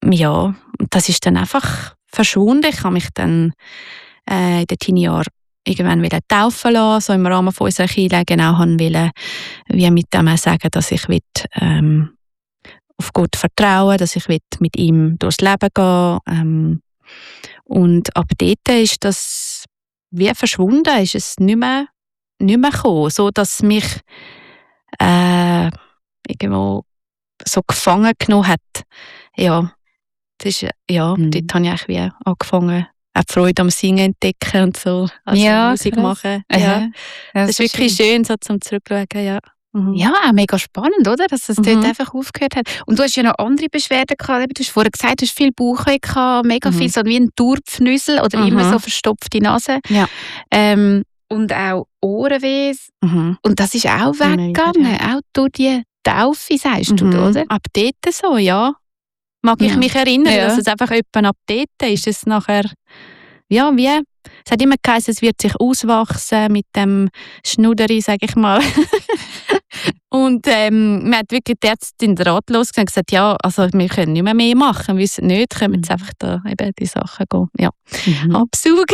ja, das ist dann einfach verschwunden. Ich habe mich dann in den Teenie-Jahren irgendwann taufen lassen, so im Rahmen von unserer Kirche, genau wollte, wie mit dem auch sagen, dass ich auf Gott vertrauen, dass ich mit ihm durchs Leben gehen. Und ab dort ist das wie verschwunden, ist es nicht mehr gekommen, so dass mich irgendwo so gefangen genommen hat. Ja, das ist, dort habe ich eigentlich wie angefangen, auch die Freude am Singen entdecken und so, also Musik machen. Ja. Das ist wirklich schön, so zum Zurückschauen, ja. Ja, auch mega spannend, oder? Dass es dort einfach aufgehört hat. Und du hast ja noch andere Beschwerden gehabt. Du hast vorher gesagt, du hast viel Bauchweh gehabt, mega viel, so wie ein Turpfnüssel oder immer so verstopfte Nase. Ja. Und auch Ohrenweh. Und das ist auch weggegangen, auch durch die Taufe, sagst du, oder? Ab dort so, ja. Mag ich mich erinnern, dass es einfach etwa ab dort ist. Es nachher, ja, wie... Es hat immer geheißen, es wird sich auswachsen mit dem Schnuderi, sage ich mal. Und man hat wirklich die Ärztin ratlos gesagt, ja, also wir können nicht mehr machen, wir wissen nicht, können wir jetzt einfach da eben die Sachen gehen, absaugen.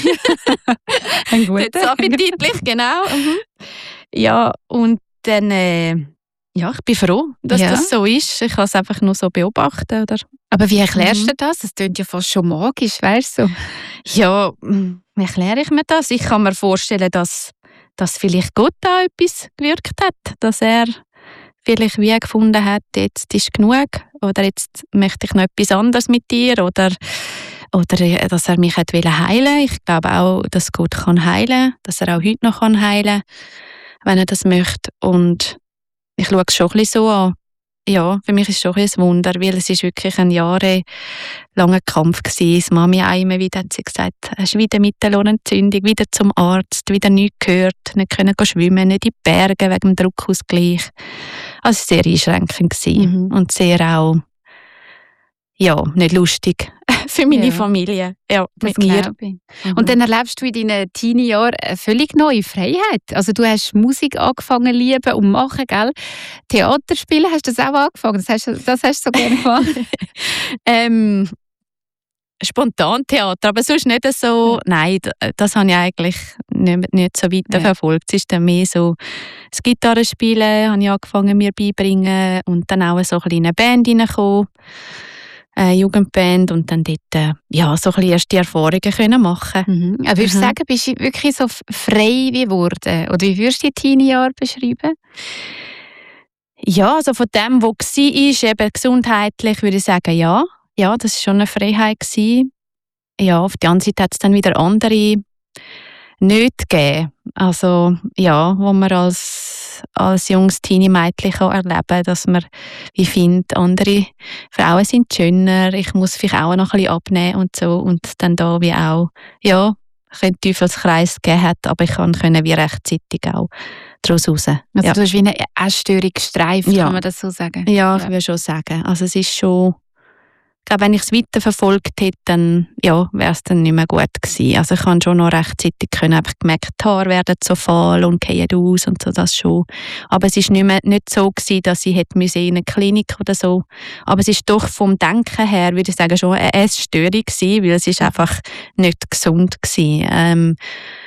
Ein guter. Jetzt appetitlich, genau. Ja, und dann... Ja, ich bin froh, dass das so ist. Ich kann es einfach nur so beobachten. Oder? Aber wie erklärst du das? Das klingt ja fast schon magisch, weißt du? Ja, wie erkläre ich mir das? Ich kann mir vorstellen, dass vielleicht Gott da etwas gewirkt hat. Dass er vielleicht wie gefunden hat, jetzt ist genug. Oder jetzt möchte ich noch etwas anderes mit dir. Oder dass er mich heilen wollte. Ich glaube auch, dass Gott kann heilen kann. Dass er auch heute noch heilen kann, wenn er das möchte. Und ich schaue es schon ein bisschen so an. Ja, für mich ist es schon ein Wunder, weil es ist wirklich ein jahrelanger Kampf gewesen. Das Mami auch immer wieder hat sie gesagt, hast du wieder Mittelohrentzündung, wieder zum Arzt, wieder nichts gehört, nicht können schwimmen, nicht in die Berge wegen dem Druckausgleich. Also es war sehr einschränkend gewesen. Und sehr auch, ja, nicht lustig für meine Familie. Ja, mit mir. Und dann erlebst du in deinen Teenie-Jahren eine völlig neue Freiheit. Also du hast Musik angefangen zu lieben und machen, gell? Theater spielen, hast du das auch angefangen? Das hast du so gerne gemacht? Spontan Theater, aber sonst nicht so, nein, das habe ich eigentlich nicht so weiter verfolgt. Es ist dann mehr so, das Gitarrespielen habe ich angefangen mir beibringen und dann auch so ein bisschen in eine Band reingekommen. Jugendband und dann dort so ein bisschen erste Erfahrungen können machen. Würdest du sagen, bist du wirklich so frei geworden? Oder wie würdest du die Teenie-Jahre beschreiben? Ja, also von dem, was war, eben gesundheitlich, würde ich sagen, ja. Ja, das war schon eine Freiheit gewesen. Ja, auf der anderen Seite hat es dann wieder andere nicht gegeben. Also, ja, wo man als junges Teenie-Mädchen erleben kann, dass man wie findet, andere Frauen sind schöner, ich muss vielleicht auch noch ein bisschen abnehmen und so. Und dann da wie auch, ja, einen Teufelskreis gegeben hat, aber ich konnte wie rechtzeitig auch daraus raus. Also du hast wie eine Essstörung gestreift, kann man das so sagen? Ja, ich würde schon sagen. Also es ist schon... Ich glaube, wenn ich es weiterverfolgt hätte, dann wäre es dann nicht mehr gut gewesen. Also ich habe schon noch rechtzeitig einfach gemerkt, die Haare werden so fahl und fallen aus und so, das schon. Aber es war nicht so gewesen, dass ich hätte in eine Klinik oder so. Aber es ist doch vom Denken her, würde ich sagen, schon eine Essstörung gewesen, weil es ist einfach nicht gesund gewesen.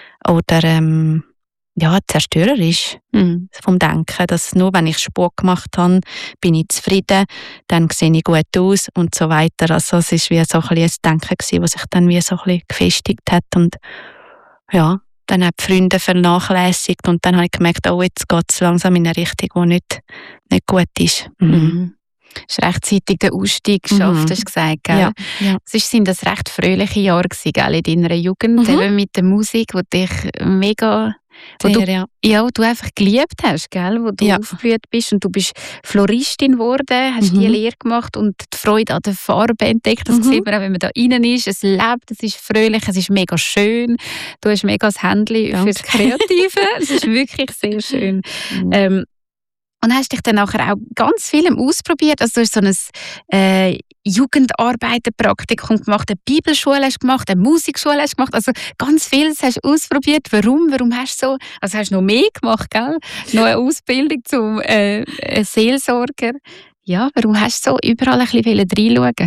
Zerstörerisch vom Denken, dass nur wenn ich Sport gemacht habe, bin ich zufrieden, dann sehe ich gut aus und so weiter. Also es war wie so ein Denken gewesen, was sich dann wie so ein bisschen gefestigt hat und ja, dann habe ich die Freunde vernachlässigt und dann habe ich gemerkt, oh, jetzt geht es langsam in eine Richtung, die nicht gut ist. Hast rechtzeitig den Ausstieg geschafft, hast du gesagt, gell? Ja. Sonst sind das recht fröhliche Jahre gewesen, gell, in deiner Jugend, eben mit der Musik, die dich mega... Wo du einfach geliebt hast, gell? Wo du aufgeblüht bist und du bist Floristin geworden, hast die Lehre gemacht und die Freude an der Farbe entdeckt. Das sieht man auch, wenn man da innen ist. Es lebt, es ist fröhlich, es ist mega schön. Du hast mega das Händchen fürs Kreative. Es ist wirklich sehr schön. Und hast dich dann nachher auch ganz viel ausprobiert. Also du hast so ein Jugendarbeiterpraktikum gemacht, eine Bibelschule hast gemacht, eine Musikschule hast gemacht. Also ganz vieles hast du ausprobiert. Warum? Warum hast du so? Also hast du noch mehr gemacht, gell? Noch eine Ausbildung zum Seelsorger. Ja, warum hast du so überall ein bisschen reinschauen?